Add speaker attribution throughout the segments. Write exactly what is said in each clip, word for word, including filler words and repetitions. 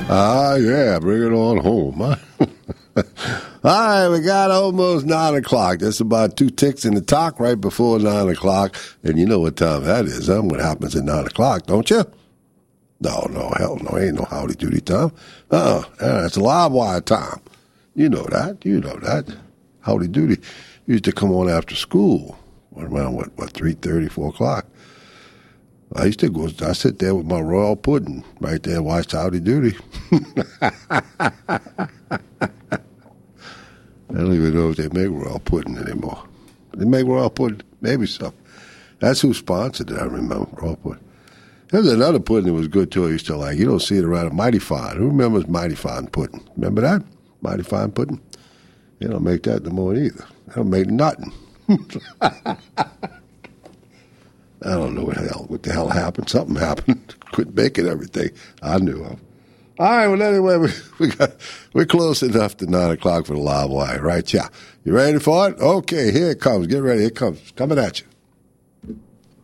Speaker 1: Ah, yeah, bring it on home. Huh? All right, we got almost nine o'clock. That's about two ticks in the talk right before nine o'clock. And you know what time that is, huh? What happens at nine o'clock, don't you? No, no, hell no, ain't no howdy doody time. Uh-uh, uh, it's a live wire time. You know that, you know that. Howdy doody used to come on after school, around, what, what three thirty, four o'clock. I used to go, I sit there with my royal pudding right there and watch Howdy Doody. I don't even know if they make royal pudding anymore. They make royal pudding? Maybe so. That's who sponsored it, I remember, royal pudding. There's another pudding that was good, too, I used to like. You don't see it around, a Mighty Fine. Who remembers Mighty Fine pudding? Remember that? Mighty Fine pudding? They don't make that no more either. They don't make nothing. I don't know what the hell, what the hell happened. Something happened. Quit making everything I knew of. All right, well, anyway, we, we got, we're close enough to nine o'clock for the live wire, right? Yeah. You ready for it? Okay, here it comes. Get ready. It comes. Coming at you.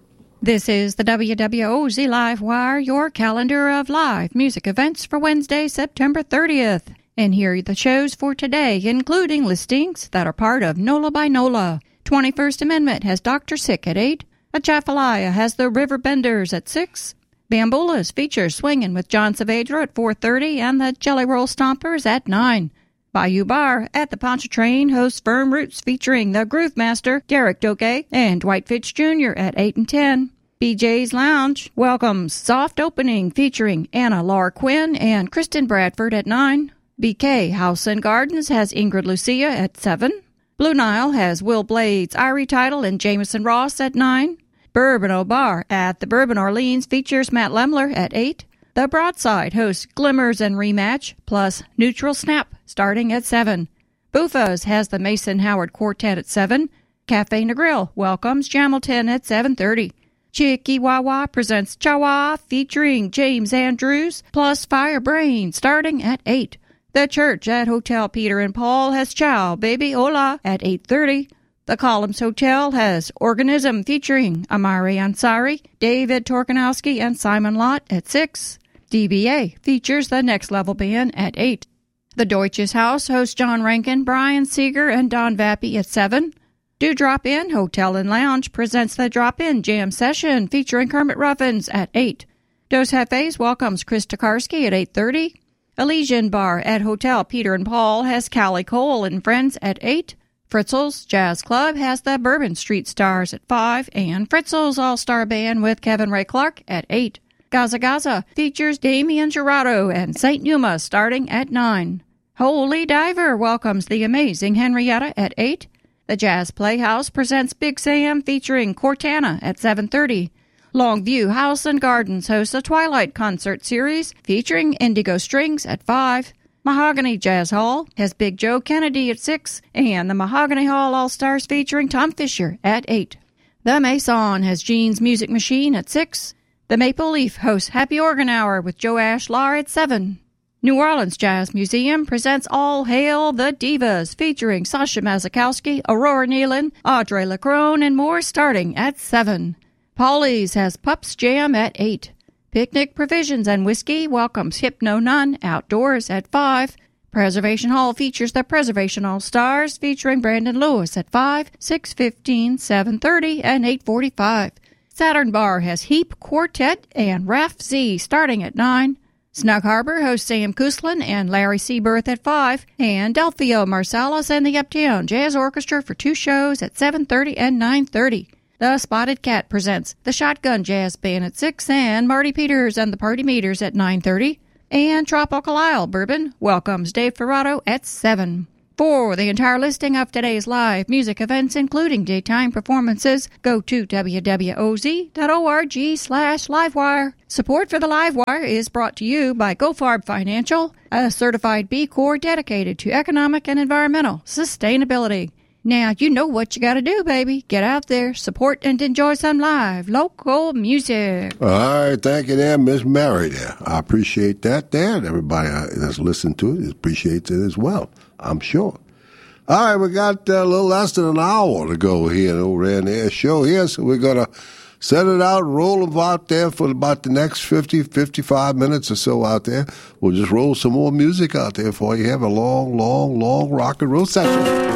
Speaker 2: This is the W W O Z Live Wire, your calendar of live music events for Wednesday, September thirtieth. And here are the shows for today, including listings that are part of NOLA by NOLA. twenty-first Amendment has Doctor Sick at eight. Atchafalaya has the Riverbenders at six. Bamboula's features Swingin' with John Saavedra at four thirty and the Jelly Roll Stompers at nine. Bayou Bar at the Pontchartrain hosts Firm Roots featuring the Groove Master, Derek Doge, and Dwight Fitch Junior at eight and ten. B J's Lounge welcomes Soft Opening featuring Anna Laura Quinn and Kristen Bradford at nine. B K House and Gardens has Ingrid Lucia at seven. Blue Nile has Will Blades, Irie Title, and Jameson Ross at nine. Bourbon O Bar at the Bourbon Orleans features Matt Lemler at eight. The Broadside hosts Glimmers and Rematch, plus Neutral Snap, starting at seven. Buffa's has the Mason Howard Quartet at seven. Cafe Negril welcomes Jamilton at seven thirty. Chicky-Wah-Wah presents Chawa featuring James Andrews, plus Firebrain, starting at eight. The Church at Hotel Peter and Paul has Ciao Baby Hola at eight thirty. The Columns Hotel has Organism featuring Amari Ansari, David Torkanowski, and Simon Lott at six. D B A features the Next Level Band at eight. The Deutsches House hosts John Rankin, Brian Seeger, and Don Vappy at seven. Do Drop In Hotel and Lounge presents the Drop In Jam Session featuring Kermit Ruffins at eight. Dos Jefes welcomes Chris Tokarski at eight thirty. Elysian Bar at Hotel Peter and Paul has Callie Cole and Friends at eight. Fritzel's Jazz Club has the Bourbon Street Stars at five, and Fritzel's All-Star Band with Kevin Ray Clark at eight. Gaza Gaza features Damian Gerardo and Saint Numa starting at nine. Holy Diver welcomes the Amazing Henrietta at eight. The Jazz Playhouse presents Big Sam featuring Cortana at seven thirty. Longview House and Gardens hosts a Twilight Concert Series featuring Indigo Strings at five. Mahogany Jazz Hall has Big Joe Kennedy at six, and the Mahogany Hall All-Stars featuring Tom Fisher at eight. The Maison has Gene's Music Machine at six. The Maple Leaf hosts Happy Organ Hour with Joe Ashlar at seven. New Orleans Jazz Museum presents All Hail the Divas featuring Sasha Mazakowski, Aurora Nealon, Audrey LaCrone, and more starting at seven. Polly's has Pups Jam at eight. Picnic Provisions and Whiskey welcomes Hypno Nun outdoors at five. Preservation Hall features the Preservation All-Stars featuring Brandon Lewis at five, six fifteen, seven thirty, and eight forty-five. Saturn Bar has Heap Quartet and Raf Z starting at nine. Snug Harbor hosts Sam Kuslin and Larry Seaberth at five, and Delphio Marsalis and the Uptown Jazz Orchestra for two shows at seven thirty and nine thirty. The Spotted Cat presents the Shotgun Jazz Band at six, and Marty Peters and the Party Meters at nine thirty. And Tropical Isle Bourbon welcomes Dave Ferrato at seven. For the entire listing of today's live music events, including daytime performances, go to w w o z dot org slash livewire. Support for the Livewire is brought to you by GoFarb Financial, a certified B Corp dedicated to economic and environmental sustainability. Now, you know what you got to do, baby. Get out there, support, and enjoy some live local music.
Speaker 1: All right, thank you there, Miss Mary there. I appreciate that there, and everybody that's listened to it appreciates it as well, I'm sure. All right, we got a little less than an hour to go here over in the show here, so we're going to set it out, roll them out there for about the next fifty, fifty-five minutes or so out there. We'll just roll some more music out there for you. Have a long, long, long rock and roll session.